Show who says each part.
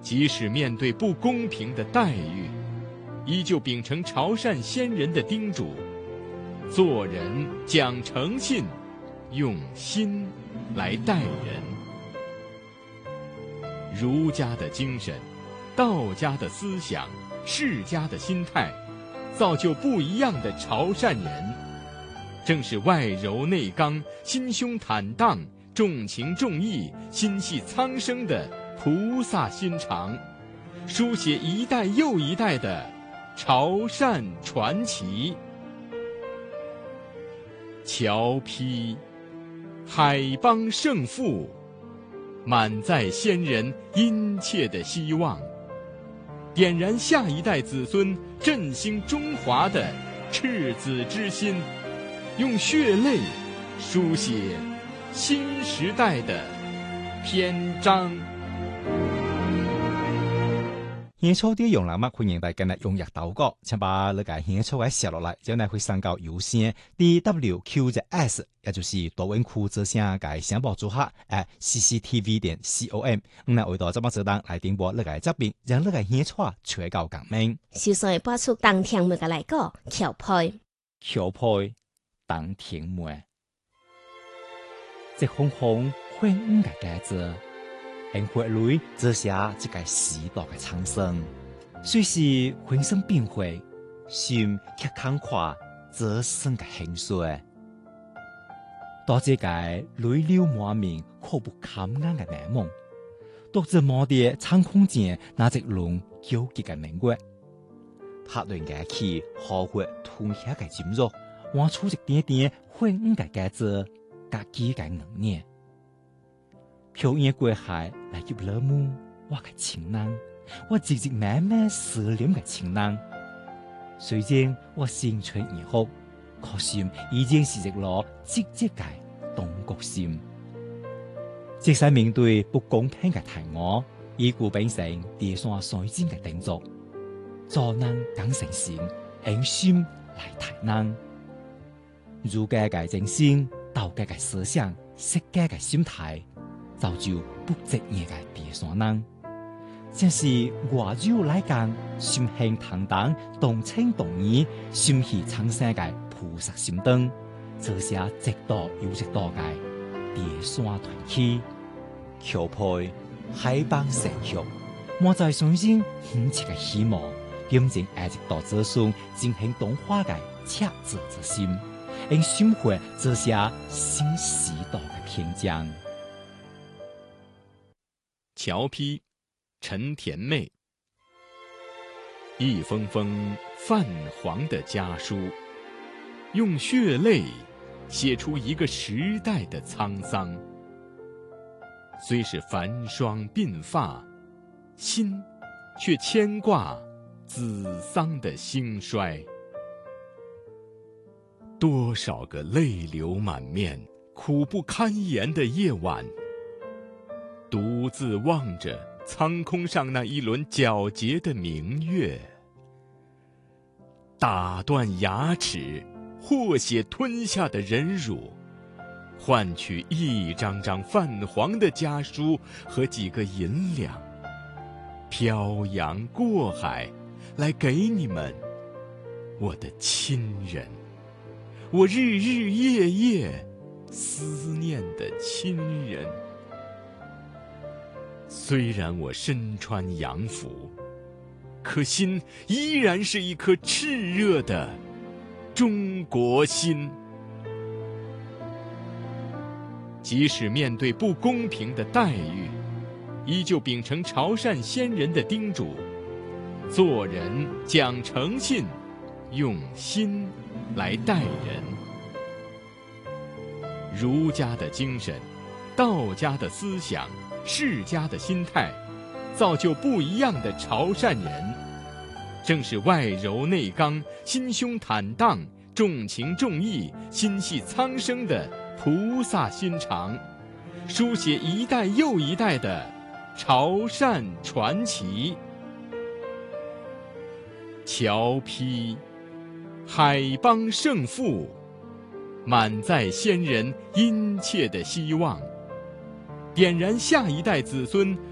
Speaker 1: 即使面对不公平的待遇，依旧秉承潮汕先人的叮嘱，做人讲诚信，用心来待人。儒家的精神，道家的思想，释家的心态，造就不一样的潮汕人。正是外柔内刚、心胸坦荡、重情重义、心系苍生的菩萨心肠，书写一代又一代的潮汕传奇。侨批，海邦盛富，满载先人殷切的希望，点燃下一代子孙振兴中华的赤子之心，用血泪书写新时代的篇章。
Speaker 2: 演出啲用人物歡迎大家嚟踴躍投稿，請把呢個演出嘅寫落嚟，之後呢會上到郵箱 DWQS， 也就是多文庫這聲嘅聲報組合@cctv.com， 那為到這麼這檔來點播呢個作品，讓呢個演出傳到革命。
Speaker 3: 首先播出當天每個來個橋配，
Speaker 2: 當天每，即紅紅歡五個架子。喺血裏折下這個時代嘅蒼生，雖是渾身變灰，心卻慷慨這生嘅興衰。到這個淚流滿面、苦不堪言嘅難夢，獨自摸啲蒼空間那隻龍糾結嘅明月，他對牙齒好血吞下嘅尖肉，挖出一點點血五嘅架子，夾幾嘅硬念。飄遠過海來入了夢，我嘅情郎，我寂寂慢慢思念嘅情郎。雖然我青春已哭，可心已經是一顆積極嘅東國心。即使面對不公平嘅題我，以故秉承地山水晶嘅定作，做人更誠心，用心來提能。儒家嘅精神，道家嘅思想，釋家嘅心態，造就不職業嘅地山人，正是外柔內剛、心胸坦蕩、動情動義、心繫蒼生嘅菩薩心燈，這些值得有值得嘅地山團契，橋配海邦成熟，我在相信懇切嘅希望，點正一直到這順進行動畫嘅赤子之心，用心活這些新時代嘅篇章。
Speaker 1: 僑批，陳甜妹。一封封泛黃的家書，用血淚寫出一個時代的滄桑。雖是繁霜鬢髮，心卻牽掛子桑的興衰。多少個淚流滿面、苦不堪言的夜晚，獨自望着蒼空上那一輪皎潔的明月，打斷牙齒或血吞下的忍辱，換取一張張泛黃的家書和幾個銀兩，漂洋過海來給你們，我的親人，我日日夜夜思念的親人。雖然我身穿洋服，可心依然是一顆熾熱的中國心。即使面對不公平的待遇，依舊秉承潮汕先人的叮囑，做人講誠信，用心來待人。儒家的精神，道家的思想，釋家的心態，造就不一樣的潮汕人。正是外柔內剛、心胸坦蕩、重情重義、心繫蒼生的菩薩心腸，書寫一代又一代的潮汕傳奇。僑批，海邦盛富，滿載先人殷切的希望，點燃下一代子孫